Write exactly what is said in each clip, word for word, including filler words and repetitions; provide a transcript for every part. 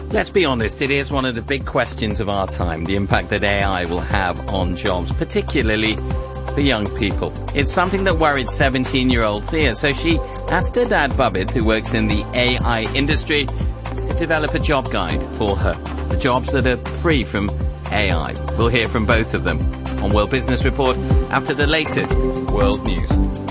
Let's be honest, it is one of the big questions of our time, the impact that A I will have on jobs, particularly for young people. It's something that worried seventeen-year-old Thea, so she asked her dad, Bubid, who works in the A I industry, to develop a job guide for her, the jobs that are free from A I. We'll hear from both of them on World Business Report after the latest world news.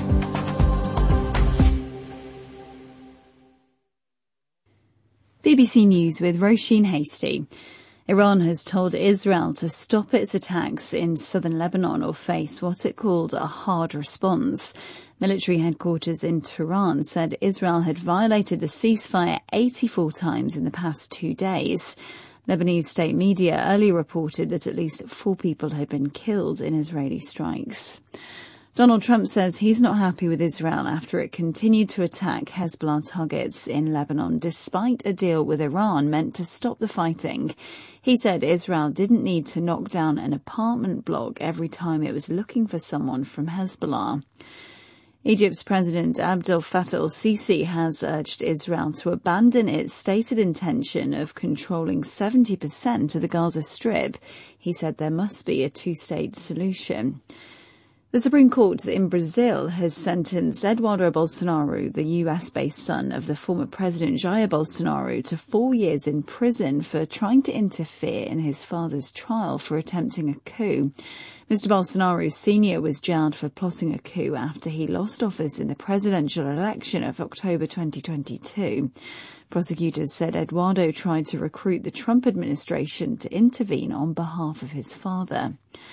B B C News with Roisin Hasty. Iran has told Israel to stop its attacks in southern Lebanon or face what it called a hard response. Military headquarters in Tehran said Israel had violated the ceasefire eighty-four times in the past two days. Lebanese state media earlier reported that at least four people had been killed in Israeli strikes. Donald Trump says he's not happy with Israel after it continued to attack Hezbollah targets in Lebanon, despite a deal with Iran meant to stop the fighting. He said Israel didn't need to knock down an apartment block every time it was looking for someone from Hezbollah. Egypt's President Abdel Fattah el-Sisi has urged Israel to abandon its stated intention of controlling seventy percent of the Gaza Strip. He said there must be a two-state solution. The Supreme Court in Brazil has sentenced Eduardo Bolsonaro, the U S-based son of the former President Jair Bolsonaro, to four years in prison for trying to interfere in his father's trial for attempting a coup. Mister Bolsonaro Senior was jailed for plotting a coup after he lost office in the presidential election of October twenty twenty-two. Prosecutors said Eduardo tried to recruit the Trump administration to intervene on behalf of his father.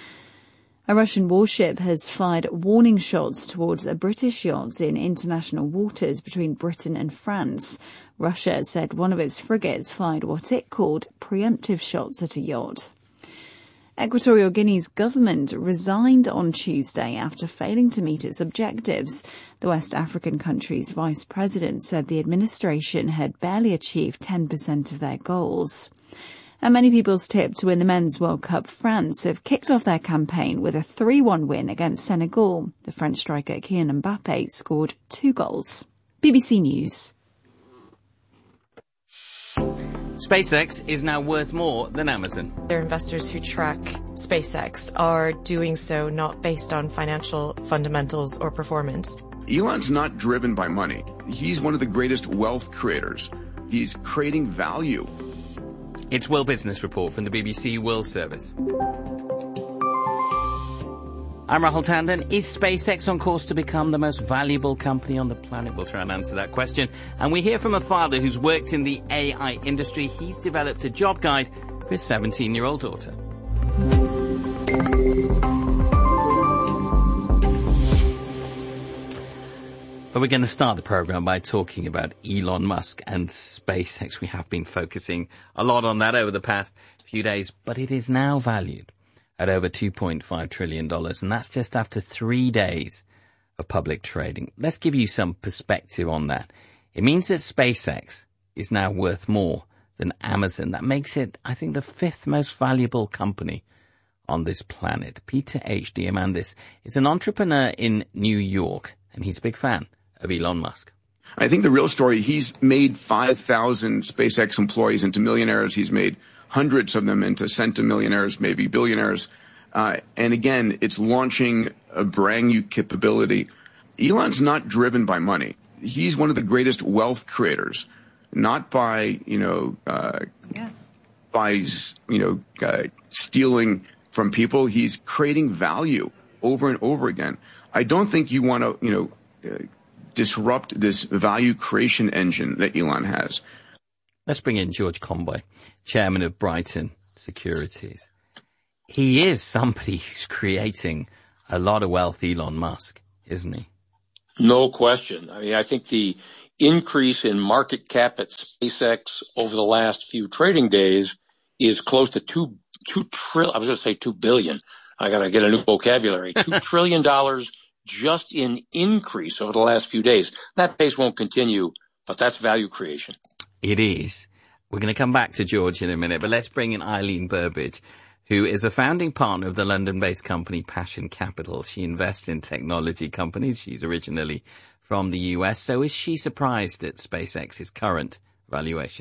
A Russian warship has fired warning shots towards a British yacht in international waters between Britain and France. Russia said one of its frigates fired what it called preemptive shots at a yacht. Equatorial Guinea's government resigned on Tuesday after failing to meet its objectives. The West African country's vice president said the administration had barely achieved ten percent of their goals. And many people's tip to win the Men's World Cup, France have kicked off their campaign with a three one win against Senegal. The French striker Kylian Mbappe scored two goals. B B C News. SpaceX is now worth more than Amazon. There are investors who track SpaceX are doing so not based on financial fundamentals or performance. Elon's not driven by money. He's one of the greatest wealth creators. He's creating value. It's World Business Report from the B B C World Service. I'm Rahul Tandon. Is SpaceX on course to become the most valuable company on the planet? We'll try and answer that question. And we hear from a father who's worked in the A I industry. He's developed a job guide for his seventeen-year-old daughter. But we're going to start the program by talking about Elon Musk and SpaceX. We have been focusing a lot on that over the past few days, but it is now valued at over two point five trillion dollars, and that's just after three days of public trading. Let's give you some perspective on that. It means that SpaceX is now worth more than Amazon. That makes it, I think, the fifth most valuable company on this planet. Peter H. Diamandis is an entrepreneur in New York, and he's a big fan of Elon Musk. I think the real story, he's made five thousand SpaceX employees into millionaires. He's made hundreds of them into centimillionaires, maybe billionaires. Uh, and again, it's launching a brand new capability. Elon's not driven by money. He's one of the greatest wealth creators, not by, you know, uh, yeah. by, you know, uh, stealing from people. He's creating value over and over again. I don't think you want to, you know, uh, disrupt this value creation engine that Elon has. Let's bring in George Conboy, chairman of Brighton Securities. He is somebody who's creating a lot of wealth, Elon Musk, isn't he? No question. I mean, I think the increase in market cap at SpaceX over the last few trading days is close to two, two trillion. I was going to say two billion. I got to get a new vocabulary. Two trillion dollars just in increase over the last few days. That pace won't continue, but that's value creation. It is. We're going to come back to George in a minute, but let's bring in Eileen Burbidge, who is a founding partner of the London-based company Passion Capital. She invests in technology companies. She's originally from the U S. So is she surprised at SpaceX's current valuation?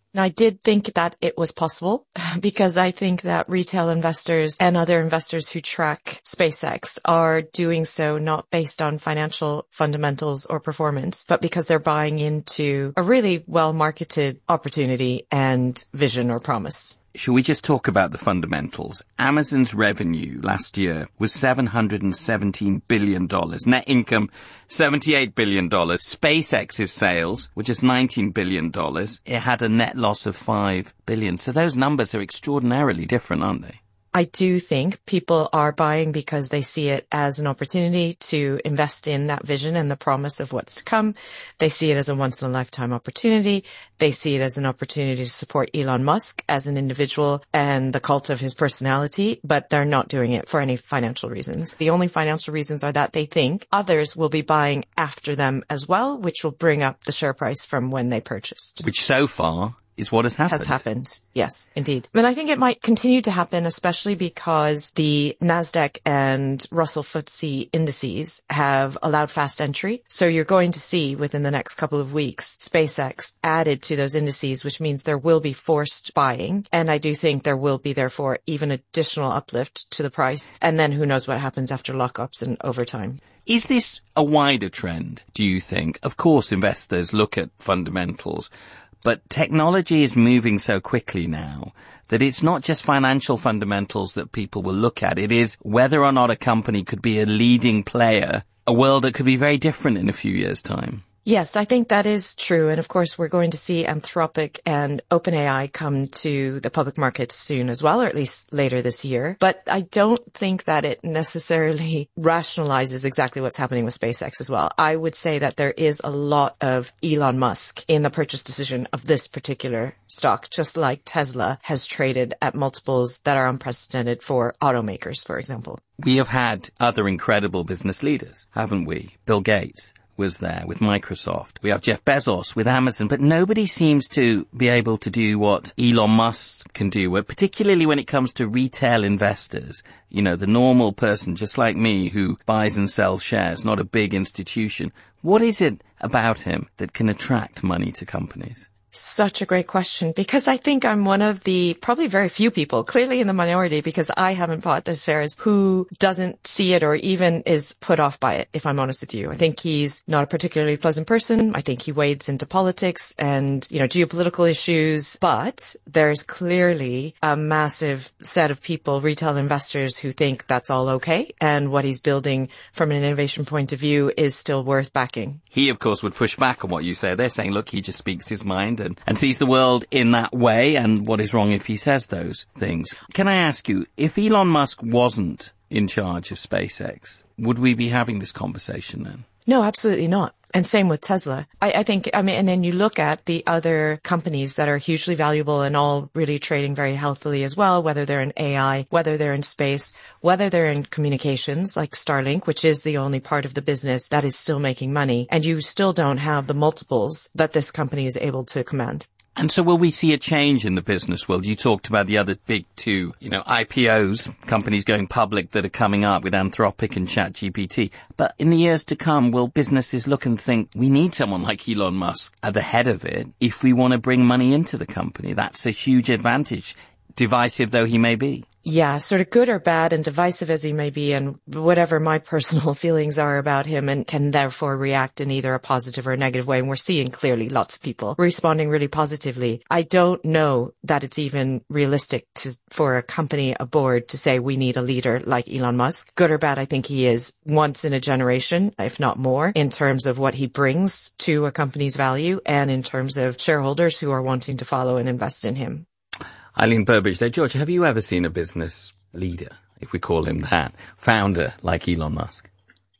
And I did think that it was possible because I think that retail investors and other investors who track SpaceX are doing so not based on financial fundamentals or performance, but because they're buying into a really well-marketed opportunity and vision or promise. Shall we just talk about the fundamentals? Amazon's revenue last year was seven hundred seventeen billion dollars. Net income, seventy-eight billion dollars. SpaceX's sales were just nineteen billion dollars. It had a net loss of five billion dollars. So those numbers are extraordinarily different, aren't they? I do think people are buying because they see it as an opportunity to invest in that vision and the promise of what's to come. They see it as a once-in-a-lifetime opportunity. They see it as an opportunity to support Elon Musk as an individual and the cult of his personality, but they're not doing it for any financial reasons. The only financial reasons are that they think others will be buying after them as well, which will bring up the share price from when they purchased. Which so far is what has happened. Has happened. Yes, indeed. But I think it might continue to happen, especially because the NASDAQ and Russell F T S E indices have allowed fast entry. So you're going to see within the next couple of weeks, SpaceX added to those indices, which means there will be forced buying. And I do think there will be, therefore, even additional uplift to the price. And then who knows what happens after lockups and over time. Is this a wider trend, do you think? Of course, investors look at fundamentals, but technology is moving so quickly now that it's not just financial fundamentals that people will look at. It is whether or not a company could be a leading player, a world that could be very different in a few years' time. Yes, I think that is true. And of course, we're going to see Anthropic and OpenAI come to the public markets soon as well, or at least later this year. But I don't think that it necessarily rationalizes exactly what's happening with SpaceX as well. I would say that there is a lot of Elon Musk in the purchase decision of this particular stock, just like Tesla has traded at multiples that are unprecedented for automakers, for example. We have had other incredible business leaders, haven't we? Bill Gates was there with Microsoft. We have Jeff Bezos with Amazon, but nobody seems to be able to do what Elon Musk can do, particularly when it comes to retail investors. You know, the normal person, just like me, who buys and sells shares, not a big institution. What is it about him that can attract money to companies? Such a great question, because I think I'm one of the probably very few people, clearly in the minority, because I haven't bought the shares, who doesn't see it or even is put off by it, if I'm honest with you. I think he's not a particularly pleasant person. I think he wades into politics and, you know, geopolitical issues, but there's clearly a massive set of people, retail investors, who think that's all okay. And what he's building from an innovation point of view is still worth backing. He, of course, would push back on what you say. They're saying, look, he just speaks his mind and, and sees the world in that way, and what is wrong if he says those things. Can I ask you, if Elon Musk wasn't in charge of SpaceX, would we be having this conversation then? No, absolutely not. And same with Tesla. I, I think, I mean, and then you look at the other companies that are hugely valuable and all really trading very healthily as well, whether they're in A I, whether they're in space, whether they're in communications like Starlink, which is the only part of the business that is still making money. And you still don't have the multiples that this company is able to command. And so will we see a change in the business world? You talked about the other big two, you know, I P Os, companies going public that are coming up with Anthropic and ChatGPT. But in the years to come, will businesses look and think, we need someone like Elon Musk at the head of it if we want to bring money into the company? That's a huge advantage, divisive though he may be. Yeah, sort of good or bad and divisive as he may be, and whatever my personal feelings are about him, and can therefore react in either a positive or a negative way. And we're seeing clearly lots of people responding really positively. I don't know that it's even realistic to, for a company, a board, to say we need a leader like Elon Musk. Good or bad, I think he is once in a generation, if not more, in terms of what he brings to a company's value and in terms of shareholders who are wanting to follow and invest in him. Eileen Burbidge there. George, have you ever seen a business leader, if we call him that, founder like Elon Musk?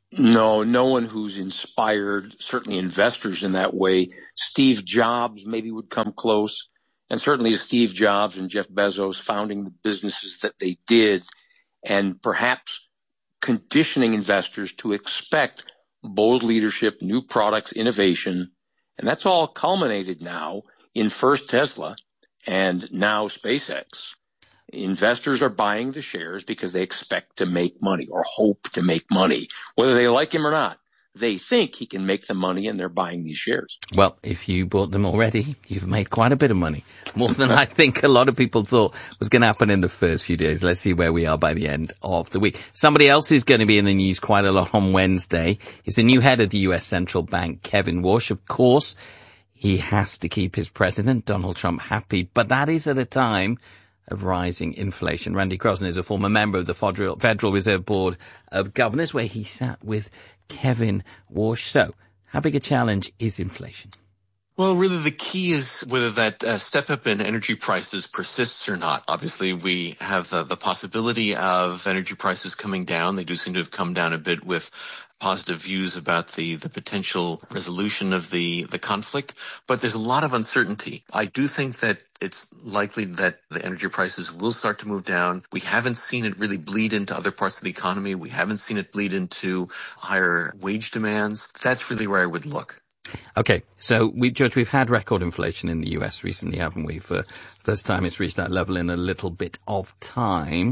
No, no one who's inspired, certainly investors in that way. Steve Jobs maybe would come close. And certainly Steve Jobs and Jeff Bezos founding the businesses that they did, and perhaps conditioning investors to expect bold leadership, new products, innovation. And that's all culminated now in first Tesla and now SpaceX. Investors are buying the shares because they expect to make money or hope to make money, whether they like him or not. they think he can make the money, and they're buying these shares. Well, if you bought them already, you've made quite a bit of money. More than I think a lot of people thought was going to happen in the first few days. Let's see where we are by the end of the week. Somebody else who's going to be in the news quite a lot on Wednesday is the new head of the U S Central Bank, Kevin Warsh. Of course, he has to keep his president, Donald Trump, happy, but that is at a time of rising inflation. Randy Crossan is a former member of the Federal Reserve Board of Governors, where he sat with Kevin Warsh. So, how big a challenge is inflation? Well, really the key is whether that uh, step up in energy prices persists or not. Obviously, we have the, the possibility of energy prices coming down. They do seem to have come down a bit with positive views about the, the potential resolution of the, the conflict, but there's a lot of uncertainty. I do think that it's likely that the energy prices will start to move down. We haven't seen it really bleed into other parts of the economy. We haven't seen it bleed into higher wage demands. That's really where I would look. Okay, so we, George, we've had record inflation in the U S recently, haven't we? For the first time it's reached that level in a little bit of time.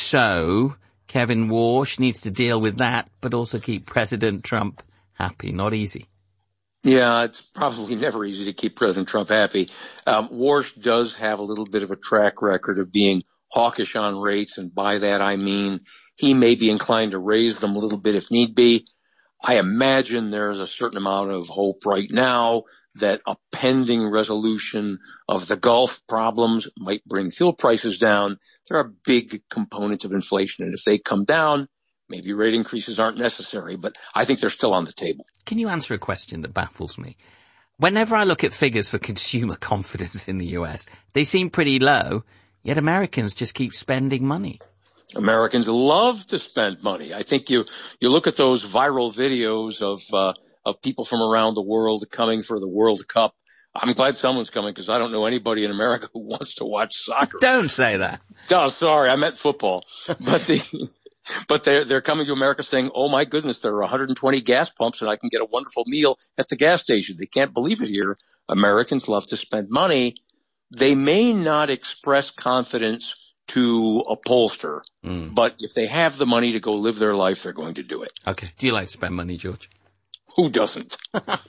So Kevin Warsh needs to deal with that, but also keep President Trump happy. Not easy. Yeah, it's probably never easy to keep President Trump happy. Um, Warsh does have a little bit of a track record of being hawkish on rates, and by that I mean he may be inclined to raise them a little bit if need be. I imagine there's a certain amount of hope right now that a pending resolution of the Gulf problems might bring fuel prices down. There are big components of inflation, and if they come down, maybe rate increases aren't necessary, but I think they're still on the table. Can you answer a question that baffles me? Whenever I look at figures for consumer confidence in the U S, they seem pretty low, yet Americans just keep spending money. Americans love to spend money. I think you, you look at those viral videos of, uh, of people from around the world coming for the World Cup. I'm glad someone's coming because I don't know anybody in America who wants to watch soccer. Don't say that. Oh, sorry. I meant football. But the, but they're, they're coming to America saying, oh my goodness, there are one hundred twenty gas pumps and I can get a wonderful meal at the gas station. They can't believe it here. Americans love to spend money. They may not express confidence to a pollster, mm. but if they have the money to go live their life, they're going to do it. Okay. Do you like to spend money, George? Who doesn't?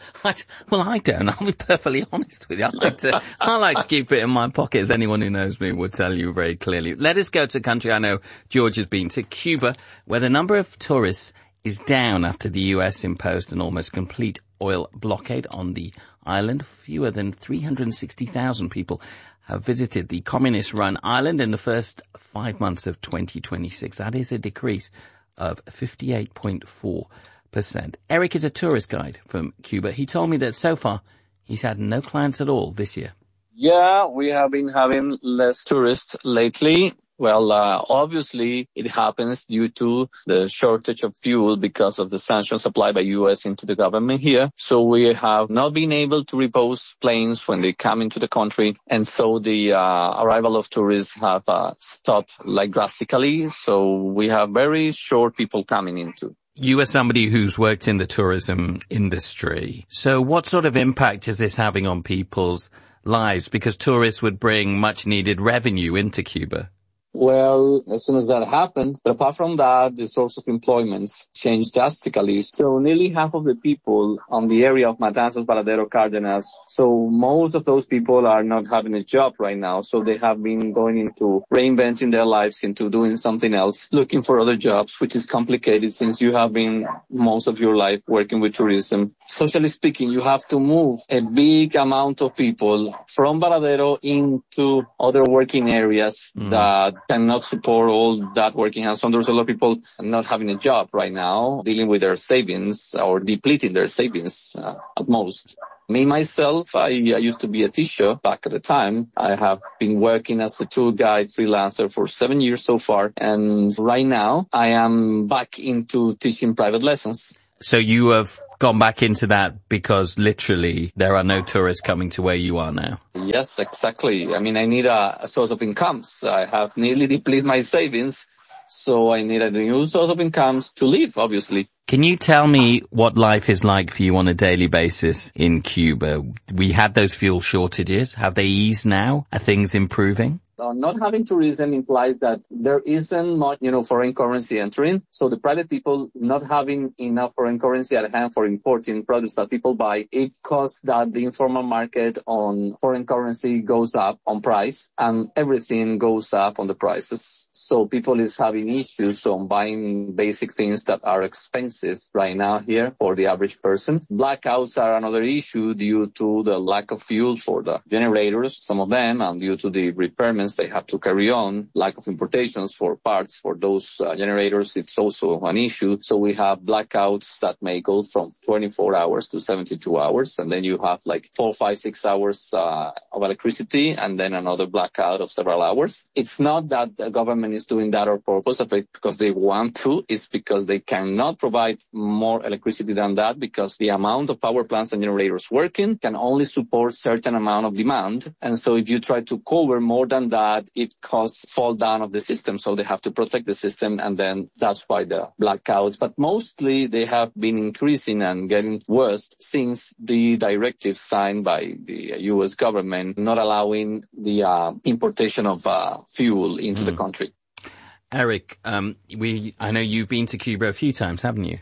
Well, I don't. I'll be perfectly honest with you. I like to, I like to keep it in my pocket, as anyone who knows me would tell you very clearly. Let us go to a country I know George has been to, Cuba, where the number of tourists is down after the U S imposed an almost complete oil blockade on the island. Fewer than three hundred sixty thousand people have visited the communist-run island in the first five months of twenty twenty-six. That is a decrease of fifty-eight point four percent. Eric is a tourist guide from Cuba. He told me that so far he's had no clients at all this year. Yeah, we have been having less tourists lately. Well, uh, obviously it happens due to the shortage of fuel because of the sanctions applied by U S into the government here. So we have not been able to repose planes when they come into the country. And so the uh, arrival of tourists have uh, stopped like drastically. So we have very short people coming into. You are somebody who's worked in the tourism industry. So what sort of impact is this having on people's lives? Because tourists would bring much needed revenue into Cuba. Well, as soon as that happened, but apart from that, the source of employment changed drastically. So nearly half of the people on the area of Matanzas, Varadero, Cardenas, so most of those people are not having a job right now. So they have been going into reinventing their lives, into doing something else, looking for other jobs, which is complicated since you have been most of your life working with tourism. Socially speaking, you have to move a big amount of people from Varadero into other working areas mm. that cannot support all that working. And so there's a lot of people not having a job right now, dealing with their savings or depleting their savings uh, at most. Me, myself, I, I used to be a teacher back at the time. I have been working as a tour guide freelancer for seven years so far. And right now I am back into teaching private lessons. So you have gone back into that because literally there are no tourists coming to where you are now. Yes, exactly. I mean, I need a, a source of incomes. I have nearly depleted my savings, so I need a new source of incomes to live, obviously. Can you tell me what life is like for you on a daily basis in Cuba? We had those fuel shortages. Have they eased now? Are things improving? Uh, not having tourism implies that there isn't much, you know, foreign currency entering. So the private people not having enough foreign currency at hand for importing products that people buy, it causes that the informal market on foreign currency goes up on price and everything goes up on the prices. So people is having issues on buying basic things that are expensive right now here for the average person. Blackouts are another issue due to the lack of fuel for the generators, some of them, and due to the repairments they have to carry on, lack of importations for parts for those uh, generators, it's also an issue. So we have blackouts that may go from twenty-four hours to seventy-two hours, and then you have like four, five, six hours uh, of electricity, and then another blackout of several hours. It's not that the government is doing that on purpose of it because they want to, it's because they cannot provide more electricity than that, because the amount of power plants and generators working can only support certain amount of demand. And so if you try to cover more than that, that it causes fall down of the system. So they have to protect the system, and then that's why the blackouts. But mostly they have been increasing and getting worse since the directive signed by the U S government not allowing the uh, importation of uh, fuel into mm. the country. Eric, um, we I know you've been to Cuba a few times, haven't you?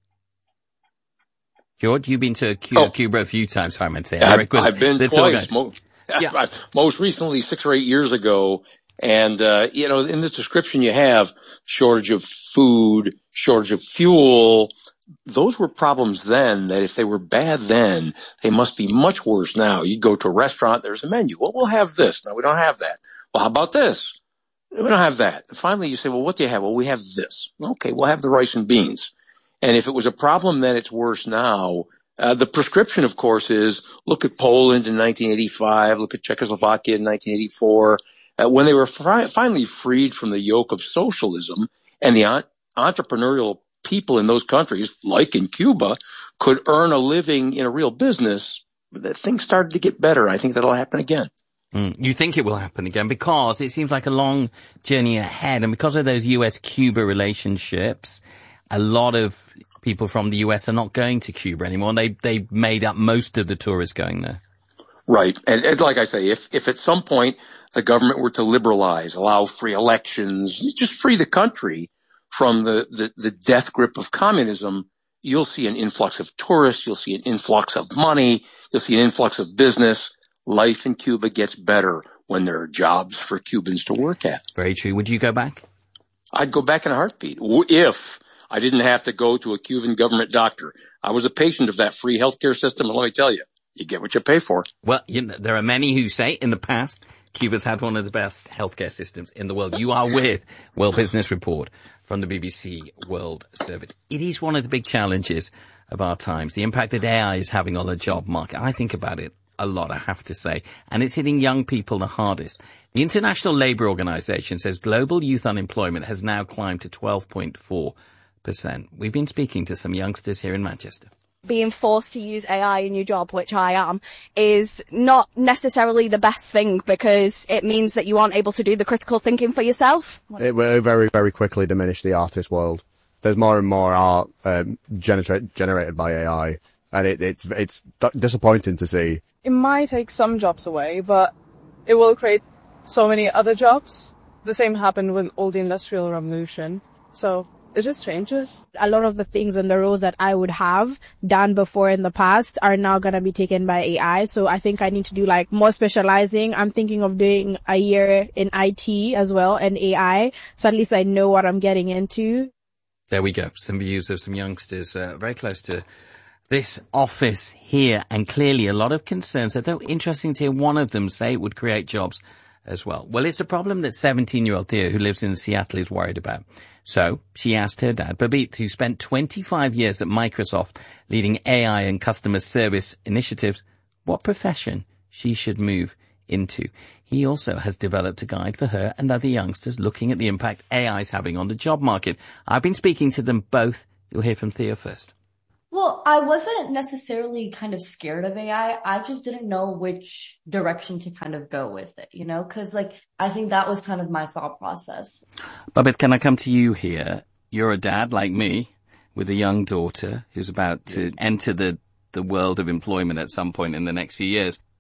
George, you've been to Cuba, oh. Cuba a few times. Sorry, I meant to say. Eric was, I've been twice. Yeah. Most recently, six or eight years ago. And, uh, you know, in this description you have shortage of food, shortage of fuel. Those were problems then that if they were bad then, they must be much worse now. You'd go to a restaurant, there's a menu. Well, we'll have this. No, we don't have that. Well, how about this? We don't have that. And finally you say, well, what do you have? Well, we have this. Okay, we'll have the rice and beans. And if it was a problem then, it's worse now. Uh, the prescription, of course, is look at Poland in nineteen eighty-five, look at Czechoslovakia in nineteen eighty-four, uh, when they were fri- finally freed from the yoke of socialism, and the on- entrepreneurial people in those countries, like in Cuba, could earn a living in a real business. Things started to get better. I think that'll happen again. Mm, you think it will happen again because it seems like a long journey ahead, and because of those U S Cuba relationships, a lot of people from the U S are not going to Cuba anymore. They they made up most of the tourists going there. Right. And, and like I say, if, if at some point the government were to liberalize, allow free elections, just free the country from the, the, the death grip of communism, you'll see an influx of tourists, you'll see an influx of money, you'll see an influx of business. Life in Cuba gets better when there are jobs for Cubans to work at. Very true. Would you go back? I'd go back in a heartbeat. If I didn't have to go to a Cuban government doctor. I was a patient of that free healthcare system, and let me tell you, you get what you pay for. Well, you know, there are many who say in the past Cuba's had one of the best healthcare systems in the world. You are with World Business Report from the B B C World Service. It is one of the big challenges of our times, the impact that A I is having on the job market. I think about it a lot, I have to say, and it's hitting young people the hardest. The International Labour Organization says global youth unemployment has now climbed to twelve point four percent. We've been speaking to some youngsters here in Manchester. Being forced to use A I in your job, which I am, is not necessarily the best thing because it means that you aren't able to do the critical thinking for yourself. It will very, very quickly diminish the artist world. There's more and more art um, gener- generated by A I, and it, it's it's disappointing to see. It might take some jobs away, but it will create so many other jobs. The same happened with all the Industrial Revolution. So it just changes. A lot of the things and the roles that I would have done before in the past are now going to be taken by A I. So I think I need to do like more specializing. I'm thinking of doing a year in I T as well and A I. So at least I know what I'm getting into. There we go. Some views of some youngsters uh, very close to this office here, and clearly a lot of concerns. Although interesting to hear one of them say it would create jobs as well. Well, it's a problem that seventeen-year-old Thea, who lives in Seattle, is worried about. So she asked her dad, Babit, who spent twenty-five years at Microsoft leading A I and customer service initiatives, what profession she should move into. He also has developed a guide for her and other youngsters looking at the impact A I is having on the job market. I've been speaking to them both. You'll hear from Thea first. Well, I wasn't necessarily kind of scared of A I. I just didn't know which direction to kind of go with it, you know, because like I think that was kind of my thought process. Babit, can I come to you here? You're a dad like me with a young daughter who's about to enter the, the world of employment at some point in the next few years.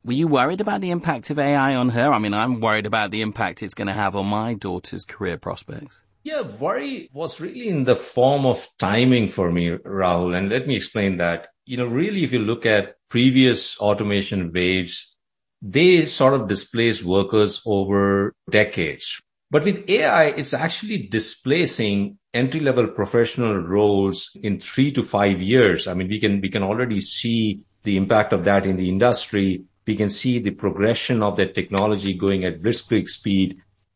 Were you worried about the impact of A I on her? I mean, I'm worried about the impact it's going to have on my daughter's career prospects. Yeah, worry was really in the form of timing for me, Rahul. And let me explain that. You know, really, if you look at previous automation waves, they sort of displaced workers over decades. But with A I, it's actually displacing entry-level professional roles in three to five years. I mean, we can, we can already see the impact of that in the industry. We can see the progression of that technology going at blitzkrieg speed.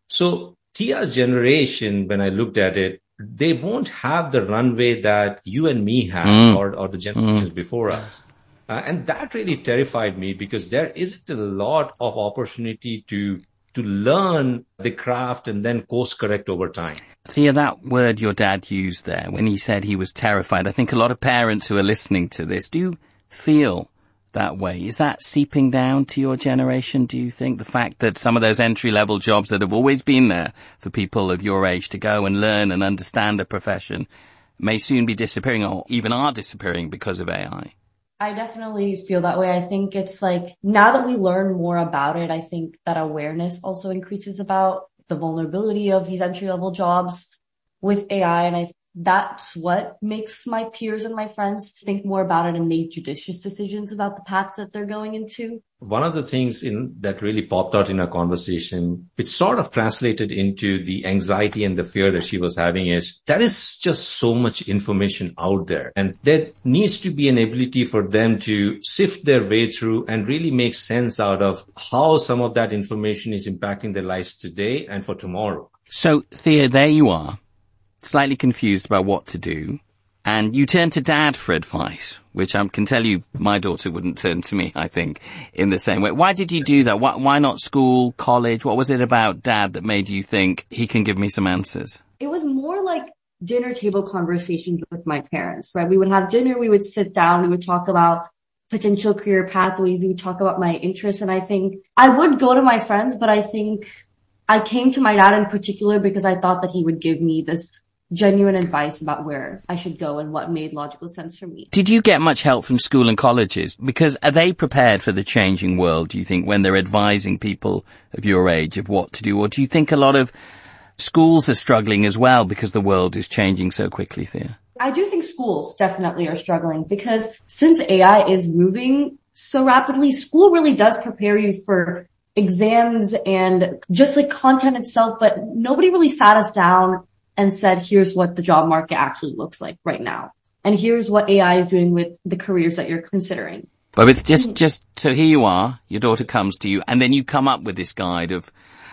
So Tia's generation, when I looked at it, they won't have the runway that you and me have mm. or, or the generations mm. before us. Uh, and that really terrified me because there isn't a lot of opportunity to to learn the craft and then course correct over time. Thea, that word your dad used there when he said he was terrified, I think a lot of parents who are listening to this do feel that way. Is that seeping down to your generation, do you think? The fact that some of those entry-level jobs that have always been there for people of your age to go and learn and understand a profession may soon be disappearing or even are disappearing because of A I? I definitely feel that way. I think it's like now that we learn more about it, I think that awareness also increases about the vulnerability of these entry-level jobs with A I. And I that's what makes my peers and my friends think more about it and make judicious decisions about the paths that they're going into. One of the things in that really popped out in our conversation, which sort of translated into the anxiety and the fear that she was having, is there is just so much information out there. And there needs to be an ability for them to sift their way through and really make sense out of how some of that information is impacting their lives today and for tomorrow. So, Thea, there you are, slightly confused about what to do. And you turn to Dad for advice, which I can tell you my daughter wouldn't turn to me, I think, in the same way. Why did you do that? Why, why not school, college? What was it about Dad that made you think he can give me some answers? It was more like dinner table conversations with my parents, right? We would have dinner, we would sit down, we would talk about potential career pathways, we would talk about my interests. And I think I would go to my friends, but I think I came to my dad in particular because I thought that he would give me this genuine advice about where I should go and what made logical sense for me. Did you get much help from school and colleges? Because are they prepared for the changing world, do you think, when they're advising people of your age of what to do? Or do you think a lot of schools are struggling as well because the world is changing so quickly, Thea? I do think schools definitely are struggling because since A I is moving so rapidly, school really does prepare you for exams and just like content itself, but nobody really sat us down and said, here's what the job market actually looks like right now. And here's what A I is doing with the careers that you're considering. But it's just, just, so here you are, your daughter comes to you, and then you come up with this guide of,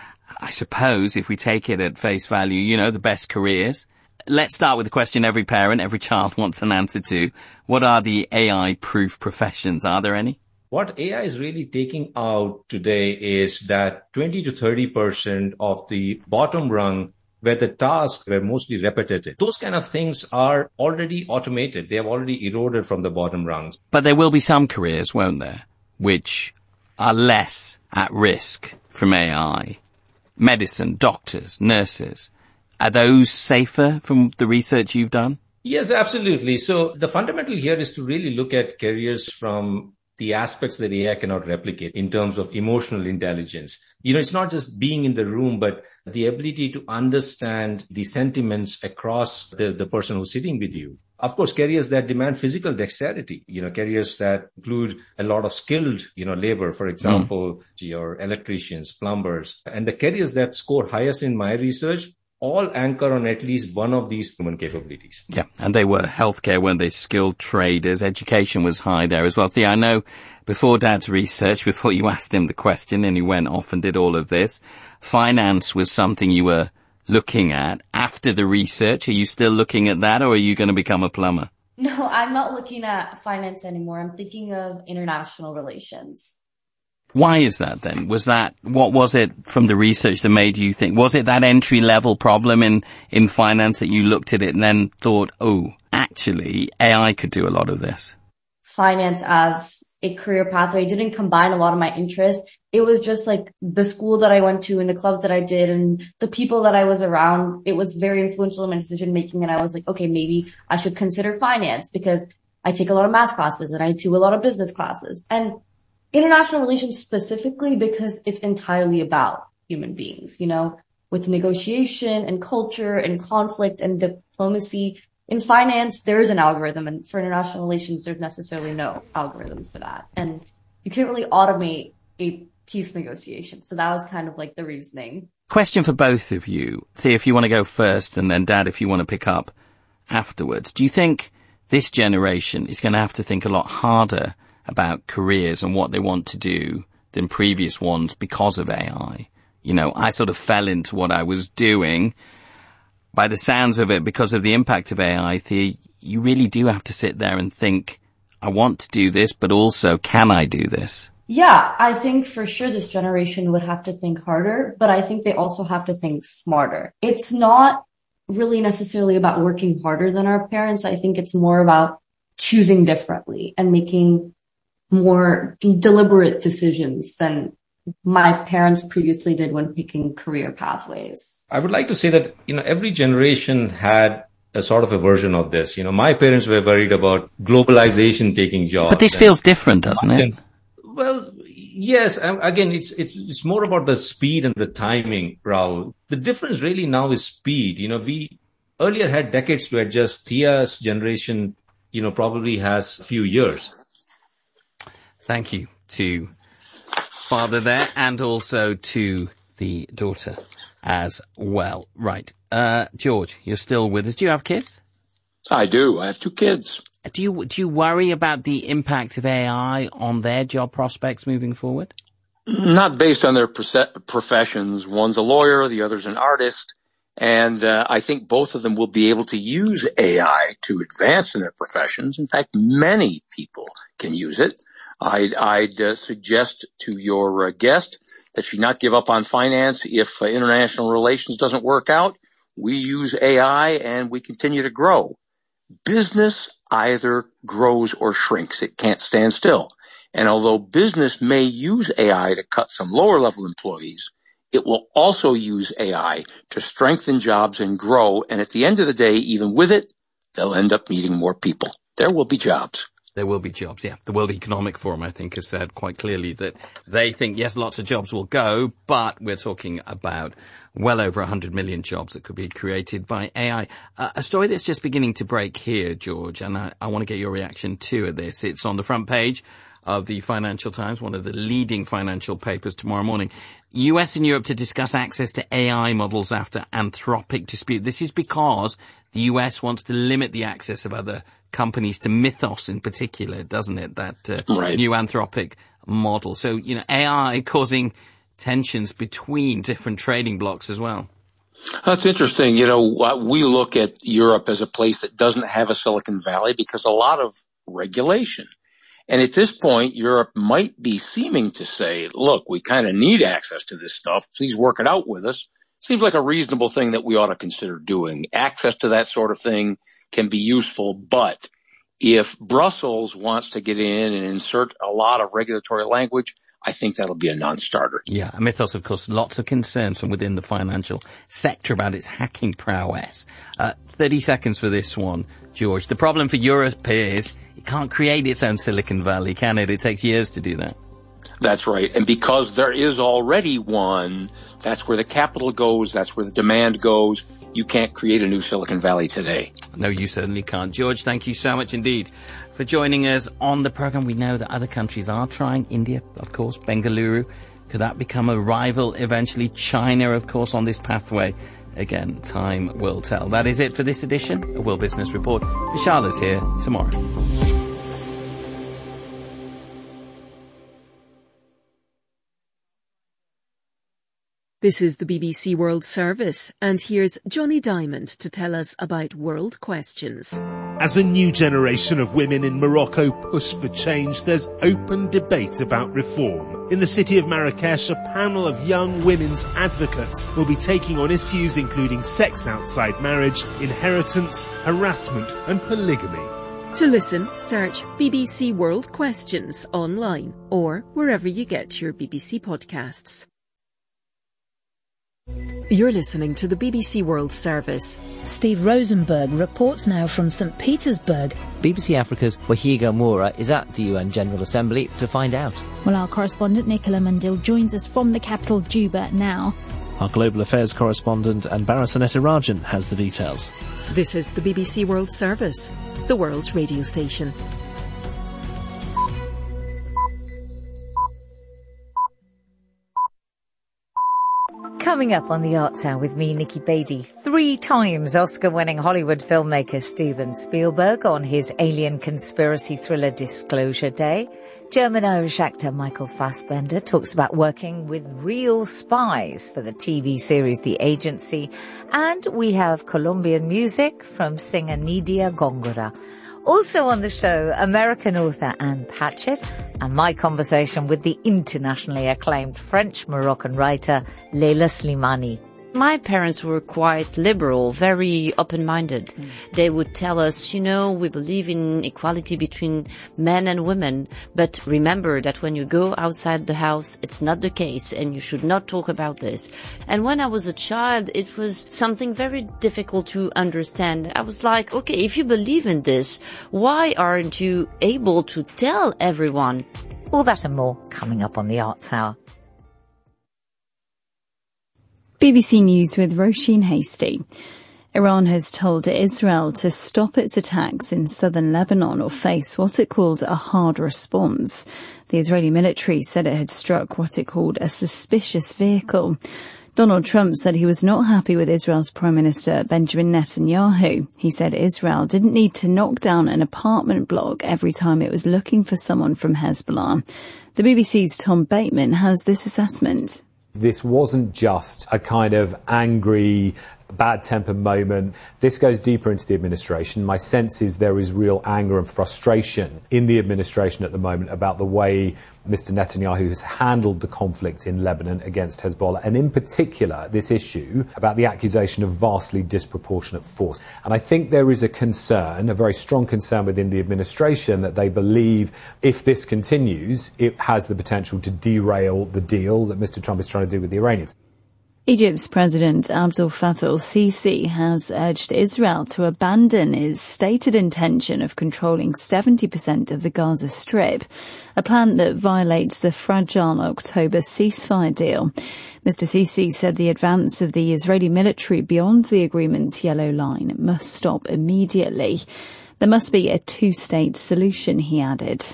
I suppose, if we take it at face value, you know, the best careers. Let's start with the question every parent, every child wants an answer to. What are the A I-proof professions? Are there any? What A I is really taking out today is that twenty to thirty percent of the bottom rung where the tasks were mostly repetitive. Those kind of things are already automated. They have already eroded from the bottom rungs. But there will be some careers, won't there, which are less at risk from A I. Medicine, doctors, nurses. Are those safer from the research you've done? Yes, absolutely. So the fundamental here is to really look at careers from the aspects that A I cannot replicate in terms of emotional intelligence. You know, it's not just being in the room, but the ability to understand the sentiments across the, the person who's sitting with you. Of course, careers that demand physical dexterity, you know, careers that include a lot of skilled, you know, labor, for example, mm. your electricians, plumbers, and the careers that score highest in my research all anchor on at least one of these human capabilities. Yeah, and they were healthcare, weren't they? Skilled traders. Education was high there as well. Thea, I know before Dad's research, before you asked him the question and he went off and did all of this, finance was something you were looking at. After the research, are you still looking at that or are you going to become a plumber? No, I'm not looking at finance anymore. I'm thinking of international relations. Why is that then? Was that, what was it from the research that made you think, was it that entry level problem in, in finance that you looked at it and then thought, oh, actually A I could do a lot of this? Finance as a career pathway didn't combine a lot of my interests. It was just like the school that I went to and the clubs that I did and the people that I was around. It was very influential in my decision making. And I was like, okay, maybe I should consider finance because I take a lot of math classes and I do a lot of business classes. And International relations specifically, because it's entirely about human beings, you know, with negotiation and culture and conflict and diplomacy. In finance, there is an algorithm, and for international relations, there's necessarily no algorithm for that. And you can't really automate a peace negotiation. So that was kind of like the reasoning. Question for both of you. Thea, if you want to go first, and then Dad, if you want to pick up afterwards. Do you think this generation is going to have to think a lot harder about careers and what they want to do than previous ones because of A I? You know, I sort of fell into what I was doing. By the sounds of it, because of the impact of A I, Thea, you really do have to sit there and think, I want to do this, but also, can I do this? Yeah, I think for sure this generation would have to think harder, but I think they also have to think smarter. It's not really necessarily about working harder than our parents. I think it's more about choosing differently and making more deliberate decisions than my parents previously did when picking career pathways. I would like to say that, you know, every generation had a sort of a version of this. You know, my parents were worried about globalization taking jobs. But this feels different, doesn't it? Well, yes. Again, it's, it's, it's more about the speed and the timing, Rahul. The difference really now is speed. You know, we earlier had decades to adjust. Thea's generation, you know, probably has a few years. Thank you to father there, and also to the daughter as well. Right. Uh, George, you're still with us. Do you have kids? I do. I have two kids. Do you, do you worry about the impact of A I on their job prospects moving forward? Not based on their professions. One's a lawyer, the other's an artist. And uh, I think both of them will be able to use A I to advance in their professions. In fact, many people can use it. I'd, I'd uh, suggest to your uh, guest that she not give up on finance if uh, international relations doesn't work out. We use A I and we continue to grow. Business either grows or shrinks. It can't stand still. And although business may use A I to cut some lower level employees, it will also use A I to strengthen jobs and grow. And at the end of the day, even with it, they'll end up needing more people. There will be jobs. There will be jobs, yeah. The World Economic Forum, I think, has said quite clearly that they think, yes, lots of jobs will go, but we're talking about well over one hundred million jobs that could be created by A I. Uh, a story that's just beginning to break here, George, and I, I want to get your reaction too at this. It's on the front page of the Financial Times, one of the leading financial papers tomorrow morning. U S and Europe to discuss access to A I models after Anthropic dispute. This is because the U S wants to limit the access of other companies to Mythos in particular, doesn't it? That uh, right. new Anthropic model. So, you know, A I causing tensions between different trading blocks as well. That's interesting. You know, we look at Europe as a place that doesn't have a Silicon Valley because a lot of regulation. And at this point, Europe might be seeming to say, look, we kind of need access to this stuff. Please work it out with us. Seems like a reasonable thing that we ought to consider doing. Access to that sort of thing can be useful, but if Brussels wants to get in and insert a lot of regulatory language, I think that'll be a non-starter. Yeah, Mythos, of course, lots of concerns from within the financial sector about its hacking prowess. Uh, thirty seconds for this one, George. The problem for Europe is it can't create its own Silicon Valley, can it? It takes years to do that. That's right. And because there is already one, that's where the capital goes, that's where the demand goes. You can't create a new Silicon Valley today. No, you certainly can't. George, thank you so much indeed for joining us on the program. We know that other countries are trying. India, of course, Bengaluru. Could that become a rival eventually? China, of course, on this pathway. Again, time will tell. That is it for this edition of World Business Report. Vishal is here tomorrow. This is the B B C World Service, and here's Johnny Diamond to tell us about world questions. As a new generation of women in Morocco push for change, there's open debate about reform. In the city of Marrakesh, a panel of young women's advocates will be taking on issues including sex outside marriage, inheritance, harassment and polygamy. To listen, search B B C World Questions online or wherever you get your B B C podcasts. You're listening to the B B C World Service. Steve Rosenberg reports now from Saint Petersburg. B B C Africa's Wahiga Moura is at the U N General Assembly to find out. Well, our correspondent Nicola Mundil joins us from the capital, Juba, now. Our global affairs correspondent and Barasaneta Rajan has the details. This is the B B C World Service, the world's radio station. Coming up on the Arts Hour with me, Nikki Beatty, three times Oscar-winning Hollywood filmmaker Steven Spielberg on his alien conspiracy thriller Disclosure Day. German-Irish actor Michael Fassbender talks about working with real spies for the T V series The Agency. And we have Colombian music from singer Nidia Góngora. Also on the show, American author Anne Patchett and my conversation with the internationally acclaimed French-Moroccan writer Leila Slimani. My parents were quite liberal, very open-minded. Mm. They would tell us, you know, we believe in equality between men and women, but remember that when you go outside the house, it's not the case, and you should not talk about this. And when I was a child, it was something very difficult to understand. I was like, okay, if you believe in this, why aren't you able to tell everyone? All that and more coming up on the Arts Hour. B B C News with Roisin Hastie. Iran has told Israel to stop its attacks in southern Lebanon or face what it called a hard response. The Israeli military said it had struck what it called a suspicious vehicle. Donald Trump said he was not happy with Israel's Prime Minister Benjamin Netanyahu. He said Israel didn't need to knock down an apartment block every time it was looking for someone from Hezbollah. The B B C's Tom Bateman has this assessment. This wasn't just a kind of angry, bad-tempered moment. This goes deeper into the administration. My sense is there is real anger and frustration in the administration at the moment about the way Mister Netanyahu has handled the conflict in Lebanon against Hezbollah, and in particular this issue about the accusation of vastly disproportionate force. And I think there is a concern, a very strong concern within the administration, that they believe if this continues, it has the potential to derail the deal that Mister Trump is trying to do with the Iranians. Egypt's President Abdel Fattah el-Sisi has urged Israel to abandon its stated intention of controlling seventy percent of the Gaza Strip, a plan that violates the fragile October ceasefire deal. Mister Sisi said the advance of the Israeli military beyond the agreement's yellow line must stop immediately. There must be a two-state solution, he added.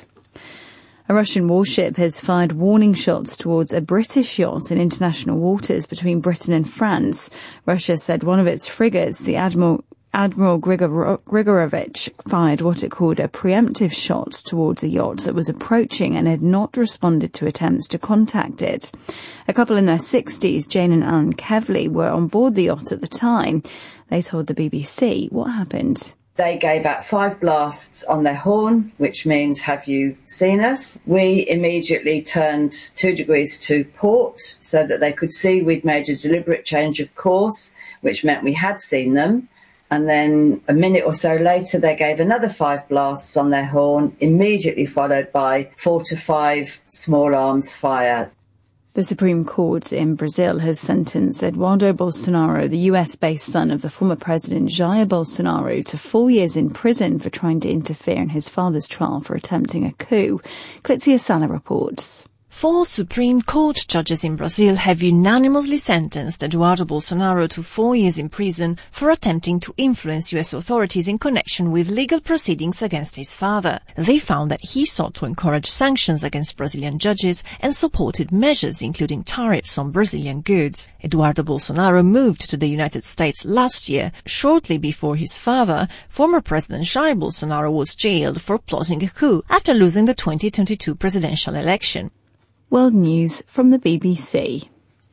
A Russian warship has fired warning shots towards a British yacht in international waters between Britain and France. Russia said one of its frigates, the Admiral, Admiral Grigor- Grigorovich, fired what it called a preemptive shot towards a yacht that was approaching and had not responded to attempts to contact it. A couple in their sixties, Jane and Alan Kevley, were on board the yacht at the time. They told the B B C what happened. They gave out five blasts on their horn, which means, have you seen us? We immediately turned two degrees to port so that they could see we'd made a deliberate change of course, which meant we had seen them. And then a minute or so later, they gave another five blasts on their horn, immediately followed by four to five small arms fire. The Supreme Court in Brazil has sentenced Eduardo Bolsonaro, the U S-based son of the former president Jair Bolsonaro, to four years in prison for trying to interfere in his father's trial for attempting a coup. Clitzia Sala reports. Four Supreme Court judges in Brazil have unanimously sentenced Eduardo Bolsonaro to four years in prison for attempting to influence U S authorities in connection with legal proceedings against his father. They found that he sought to encourage sanctions against Brazilian judges and supported measures including tariffs on Brazilian goods. Eduardo Bolsonaro moved to the United States last year, shortly before his father, former President Jair Bolsonaro, was jailed for plotting a coup after losing the twenty twenty-two presidential election. World News from the B B C.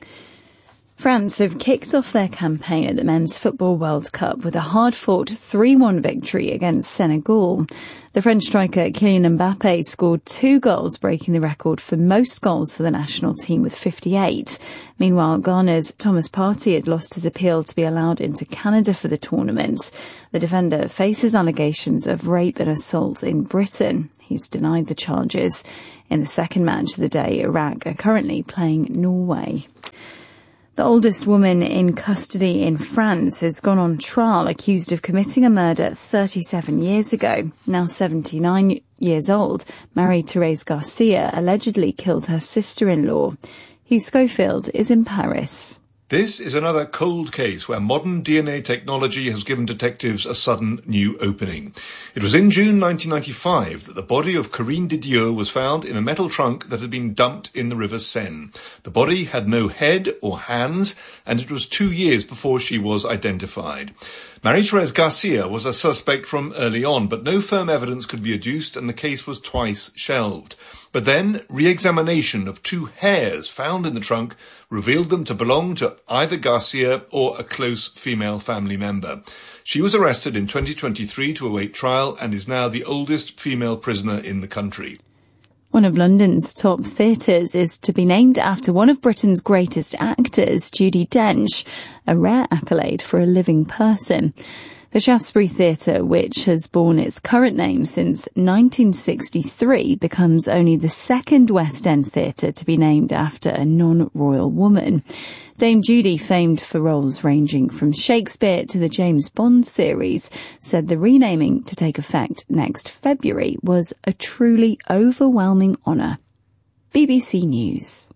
France have kicked off their campaign at the Men's Football World Cup with a hard-fought three one victory against Senegal. The French striker Kylian Mbappe scored two goals, breaking the record for most goals for the national team with fifty-eight. Meanwhile, Ghana's Thomas Partey had lost his appeal to be allowed into Canada for the tournament. The defender faces allegations of rape and assault in Britain. He's denied the charges. In the second match of the day, Iraq are currently playing Norway. The oldest woman in custody in France has gone on trial accused of committing a murder thirty-seven years ago. Now seventy-nine years old, Marie-Thérèse Garcia allegedly killed her sister-in-law. Hugh Schofield is in Paris. This is another cold case where modern D N A technology has given detectives a sudden new opening. It was in June nineteen ninety-five that the body of Corinne Didier was found in a metal trunk that had been dumped in the River Seine. The body had no head or hands, and it was two years before she was identified. Marie-Thérèse Garcia was a suspect from early on, but no firm evidence could be adduced, and the case was twice shelved. But then, re-examination of two hairs found in the trunk revealed them to belong to either Garcia or a close female family member. She was arrested in twenty twenty-three to await trial and is now the oldest female prisoner in the country. One of London's top theatres is to be named after one of Britain's greatest actors, Judi Dench, a rare accolade for a living person. The Shaftesbury Theatre, which has borne its current name since nineteen sixty-three, becomes only the second West End theatre to be named after a non-royal woman. Dame Judi, famed for roles ranging from Shakespeare to the James Bond series, said the renaming to take effect next February was a truly overwhelming honour. B B C News.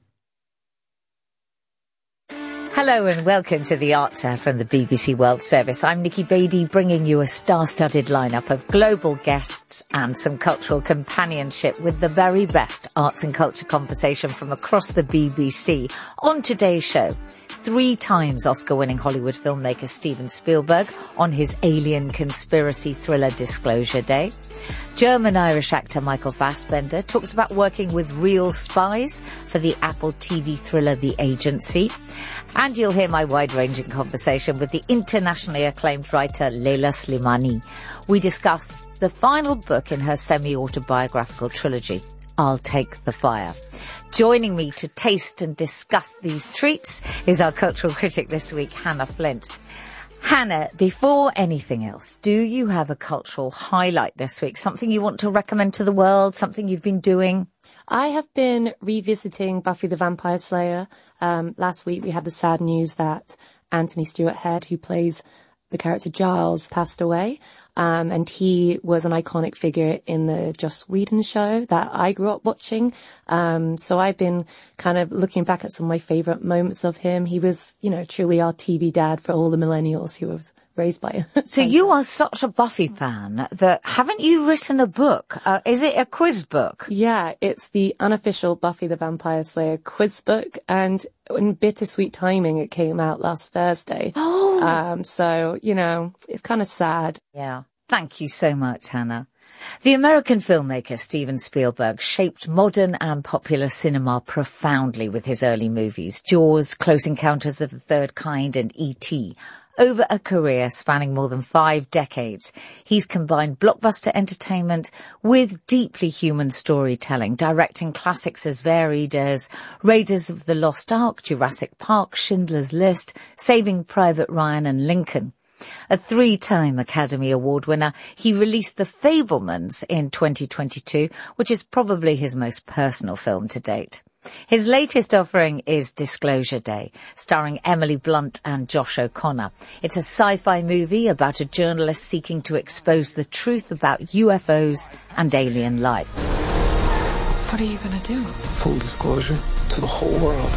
Hello and welcome to the Arts Hour from the B B C World Service. I'm Nikki Beattie, bringing you a star-studded lineup of global guests and some cultural companionship with the very best arts and culture conversation from across the B B C. On today's show, three times Oscar-winning Hollywood filmmaker Steven Spielberg on his alien conspiracy thriller Disclosure Day. German-Irish actor Michael Fassbender talks about working with real spies for the Apple T V thriller The Agency. And you'll hear my wide-ranging conversation with the internationally acclaimed writer Leila Slimani. We discuss the final book in her semi-autobiographical trilogy, I'll Take the Fire. Joining me to taste and discuss these treats is our cultural critic this week, Hannah Flint. Hannah, before anything else, do you have a cultural highlight this week? Something you want to recommend to the world? Something you've been doing? I have been revisiting Buffy the Vampire Slayer. Um, last week we had the sad news that Anthony Stewart Head, who plays the character Giles, passed away. Um, and he was an iconic figure in the Joss Whedon show that I grew up watching. Um, so I've been kind of looking back at some of my favorite moments of him. He was, you know, truly our T V dad for all the millennials who was raised by him. So you are such a Buffy fan that, haven't you written a book? Uh, is it a quiz book? Yeah, it's the unofficial Buffy the Vampire Slayer quiz book, and in bittersweet timing it came out last Thursday. Oh! Um, so, you know, it's kind of sad. Yeah. Thank you so much, Hannah. The American filmmaker Steven Spielberg shaped modern and popular cinema profoundly with his early movies, Jaws, Close Encounters of the Third Kind and E T Over a career spanning more than five decades, he's combined blockbuster entertainment with deeply human storytelling, directing classics as varied as Raiders of the Lost Ark, Jurassic Park, Schindler's List, Saving Private Ryan and Lincoln. A three-time Academy Award winner, he released The Fabelmans in twenty twenty-two, which is probably his most personal film to date. His latest offering is Disclosure Day, starring Emily Blunt and Josh O'Connor. It's a sci-fi movie about a journalist seeking to expose the truth about U F Os and alien life. What are you going to do? Full disclosure to the whole world.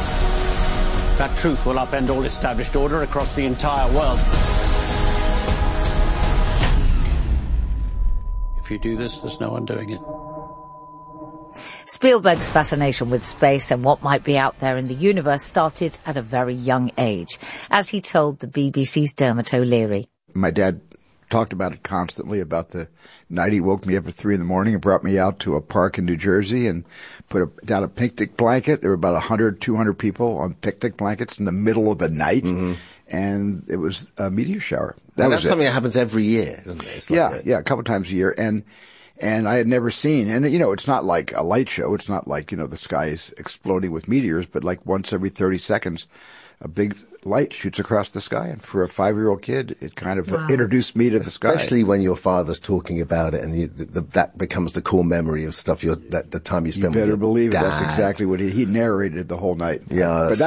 That truth will upend all established order across the entire world. If you do this, there's no undoing it. Spielberg's fascination with space and what might be out there in the universe started at a very young age, as he told the B B C's Dermot O'Leary. My dad talked about it constantly, about the night he woke me up at three in the morning and brought me out to a park in New Jersey and put a, down a picnic blanket. There were about one hundred, two hundred people on picnic blankets in the middle of the night. Mm-hmm. And it was a meteor shower. That and was that's something it. that happens every year, isn't it? It's like yeah, that. yeah, a couple times a year. And And I had never seen, and you know, it's not like a light show. It's not like, you know, the sky is exploding with meteors, but like once every thirty seconds, a big light shoots across the sky. And for a five-year-old kid, it kind of wow. introduced me to the sky. Especially when your father's talking about it, and you, the, the, that becomes the core memory of stuff. You're, that the time you spent. You better with your believe dad. it. That's exactly what he he narrated the whole night. Yeah, but